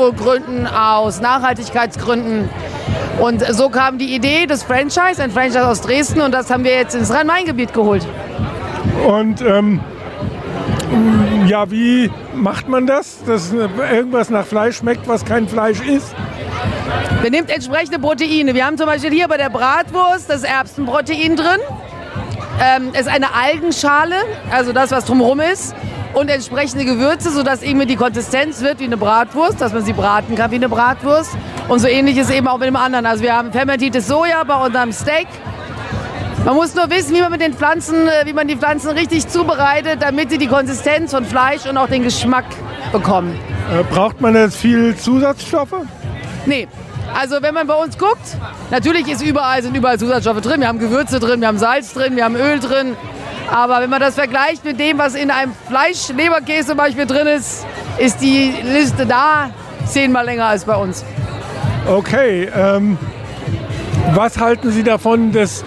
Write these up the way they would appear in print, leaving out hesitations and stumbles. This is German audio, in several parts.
Tierwohlgründen, aus Nachhaltigkeitsgründen. Und so kam die Idee des Franchise, ein Franchise aus Dresden, und das haben wir jetzt ins Rhein-Main-Gebiet geholt. Und ja, wie macht man das? Dass irgendwas nach Fleisch schmeckt, was kein Fleisch ist? Wir nehmen entsprechende Proteine. Wir haben zum Beispiel hier bei der Bratwurst das Erbsenprotein drin. Ist eine Algenschale, also das, was drumherum ist. Und entsprechende Gewürze, sodass eben die Konsistenz wird wie eine Bratwurst, dass man sie braten kann wie eine Bratwurst. Und so ähnlich ist eben auch mit dem anderen. Also wir haben fermentiertes Soja bei unserem Steak. Man muss nur wissen, wie man die Pflanzen richtig zubereitet, damit sie die Konsistenz von Fleisch und auch den Geschmack bekommen. Braucht man jetzt viel Zusatzstoffe? Nee. Also wenn man bei uns guckt, natürlich sind überall Zusatzstoffe drin. Wir haben Gewürze drin, wir haben Salz drin, wir haben Öl drin. Aber wenn man das vergleicht mit dem, was in einem Fleischleberkäse zum Beispiel drin ist, ist die Liste da 10-mal länger als bei uns. Okay, was halten Sie davon, dass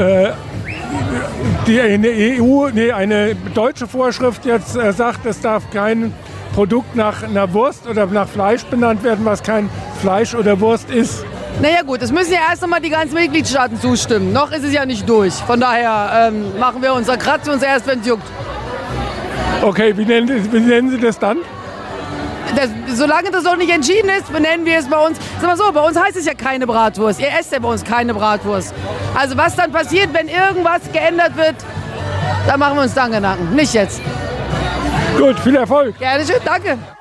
eine deutsche Vorschrift jetzt sagt, es darf kein Produkt nach einer Wurst oder nach Fleisch benannt werden, was kein Fleisch oder Wurst ist? Naja gut, es müssen ja erst einmal die ganzen Mitgliedstaaten zustimmen. Noch ist es ja nicht durch. Von daher kratzen wir uns erst, wenn es juckt. Okay, wie nennen Sie das dann? Solange das noch nicht entschieden ist, benennen wir es bei uns. Sag mal so, bei uns heißt es ja keine Bratwurst. Ihr esst ja bei uns keine Bratwurst. Also was dann passiert, wenn irgendwas geändert wird, da machen wir uns dann Gedanken. Nicht jetzt. Gut, viel Erfolg. Gerne schön, danke.